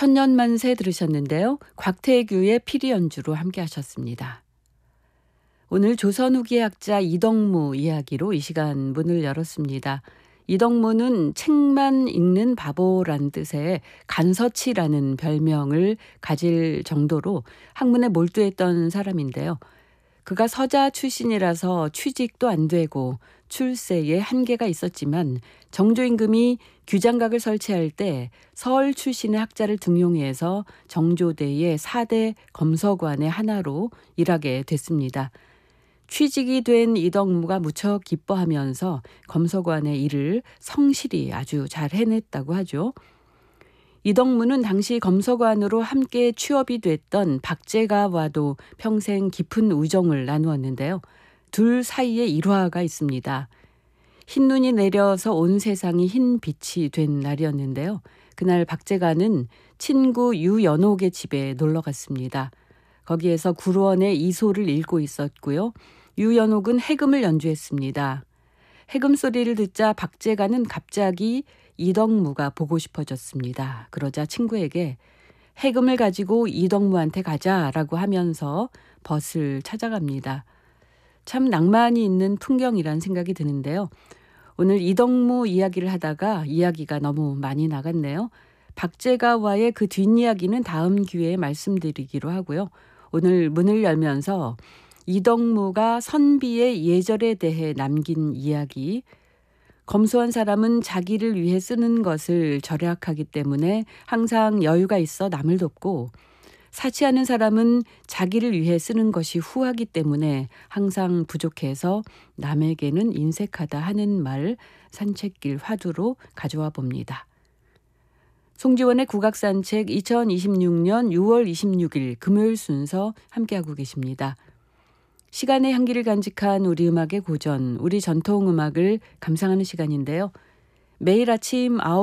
천년만세 들으셨는데요. 곽태규의 피리 연주로 함께 하셨습니다. 오늘 조선 후기 학자 이덕무 이야기로 이 시간 문을 열었습니다. 이덕무는 책만 읽는 바보란 뜻의 간서치라는 별명을 가질 정도로 학문에 몰두했던 사람인데요. 그가 서자 출신이라서 취직도 안 되고 출세에 한계가 있었지만 정조임금이 규장각을 설치할 때 서울 출신의 학자를 등용해서 정조대의 4대 검서관의 하나로 일하게 됐습니다. 취직이 된 이덕무가 무척 기뻐하면서 검서관의 일을 성실히 아주 잘 해냈다고 하죠. 이덕무는 당시 검서관으로 함께 취업이 됐던 박제가와도 평생 깊은 우정을 나누었는데요. 둘 사이에 일화가 있습니다. 흰눈이 내려서 온 세상이 흰 빛이 된 날이었는데요. 그날 박제가는 친구 유연옥의 집에 놀러 갔습니다. 거기에서 구루원의 이소를 읽고 있었고요. 유연옥은 해금을 연주했습니다. 해금 소리를 듣자 박제가는 갑자기 이덕무가 보고 싶어졌습니다. 그러자 친구에게 해금을 가지고 이덕무한테 가자라고 하면서 벗을 찾아갑니다. 참 낭만이 있는 풍경이란 생각이 드는데요. 오늘 이덕무 이야기를 하다가 이야기가 너무 많이 나갔네요. 박제가와의 그 뒷이야기는 다음 기회에 말씀드리기로 하고요. 오늘 문을 열면서 이덕무가 선비의 예절에 대해 남긴 이야기, 검소한 사람은 자기를 위해 쓰는 것을 절약하기 때문에 항상 여유가 있어 남을 돕고 사치하는 사람은 자기를 위해 쓰는 것이 후하기 때문에 항상 부족해서 남에게는 인색하다 하는 말 산책길 화두로 가져와 봅니다. 송지원의 국악산책 2026년 6월 26일 금요일 순서 함께하고 계십니다. 시간의 향기를 간직한 우리 음악의 고전, 우리 전통음악을 감상하는 시간인데요. 매일 아침 9